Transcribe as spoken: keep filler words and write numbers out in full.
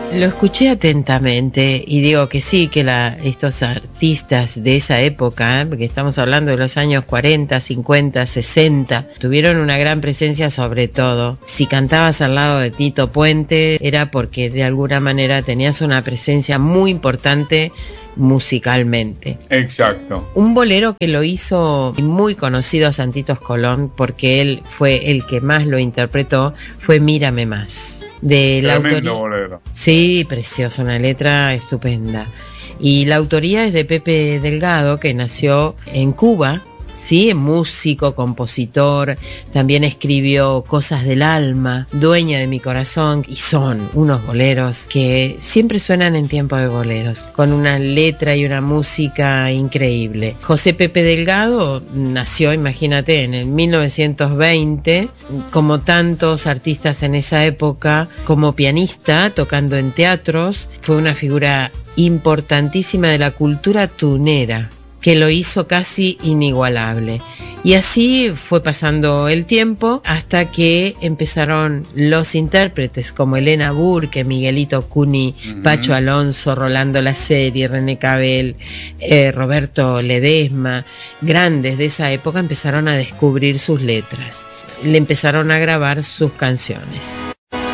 Lo escuché atentamente y digo que sí, que la, estos artistas de esa época, ¿eh? Porque estamos hablando de los años cuarenta, cincuenta, sesenta, tuvieron una gran presencia, sobre todo. Si cantabas al lado de Tito Puente era porque de alguna manera tenías una presencia muy importante musicalmente. Exacto. Un bolero que lo hizo muy conocido a Santitos Colón, porque él fue el que más lo interpretó, fue Mírame Más. De la Tremendo autoría... bolero. Sí, precioso, una letra estupenda. Y la autoría es de Pepe Delgado, que nació en Cuba, sí, músico, compositor, también escribió Cosas del Alma, Dueña de mi Corazón, y son unos boleros que siempre suenan en tiempo de boleros, con una letra y una música increíble. José Pepe Delgado nació, imagínate, en el mil novecientos veinte, como tantos artistas en esa época, como pianista, tocando en teatros, fue una figura importantísima de la cultura tunera, que lo hizo casi inigualable. Y así fue pasando el tiempo hasta que empezaron los intérpretes como Elena Burke, Miguelito Cuni, uh-huh. Pacho Alonso, Rolando La Serie, René Cabel, eh, Roberto Ledesma, grandes de esa época empezaron a descubrir sus letras, le empezaron a grabar sus canciones.